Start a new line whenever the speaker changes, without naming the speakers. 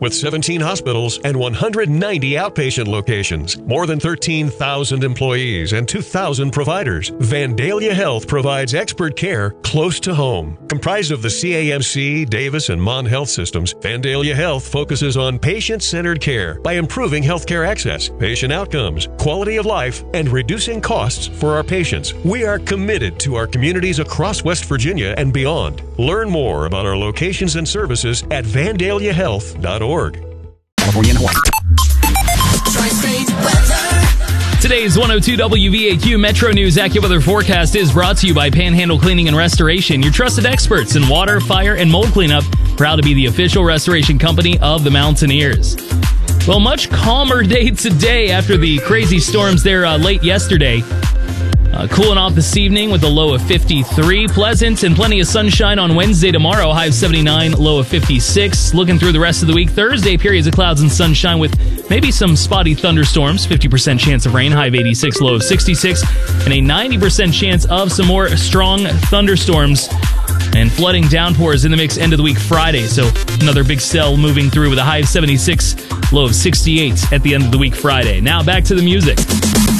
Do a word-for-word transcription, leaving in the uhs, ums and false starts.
With seventeen hospitals and one hundred ninety outpatient locations, more than thirteen thousand employees and two thousand providers, Vandalia Health provides expert care close to home. Comprised of the C A M C, Davis, and Mon Health systems, Vandalia Health focuses on patient-centered care by improving healthcare access, patient outcomes, quality of life, and reducing costs for our patients. We are committed to our communities across West Virginia and beyond. Learn more about our locations and services at vandalia health dot org.
California and Hawaii.
Today's one oh two W V A Q Metro News AccuWeather forecast is brought to you by Panhandle Cleaning and Restoration, your trusted experts in water, fire, and mold cleanup. Proud to be the official restoration company of the Mountaineers. Well, much calmer day today after the crazy storms there uh, late yesterday. Uh, cooling off this evening with a low of fifty-three. Pleasant and plenty of sunshine on Wednesday. Tomorrow, high of seventy-nine, low of fifty-six. Looking through the rest of the week, Thursday, periods of clouds and sunshine with maybe some spotty thunderstorms. fifty percent chance of rain, high of eighty-six, low of sixty-six. And a ninety percent chance of some more strong thunderstorms and flooding downpours in the mix end of the week Friday. So another big cell moving through with a high of seventy-six, low of sixty-eight at the end of the week Friday. Now back to the music.